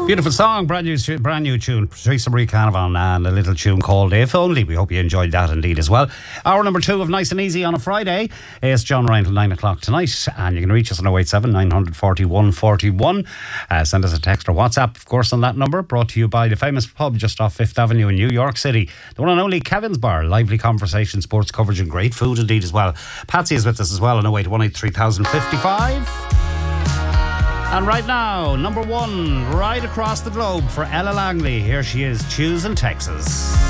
Beautiful song, brand new tune. Teresa Marie Canavan and a little tune called If Only. We hope you enjoyed that indeed as well. Hour number 2 of Nice and Easy on a Friday. It's John Ryan till 9 o'clock tonight, and you can reach us on 087 941 41. Send us a text or WhatsApp, of course, on that number. Brought to you by the famous pub just off 5th Avenue in New York City. The one and only Kevin's Bar. Lively conversation, sports coverage and great food indeed as well. Patsy is with us as well on 08183 3055. And right now, number 1, right across the globe for Ella Langley. Here she is, choosing Texas.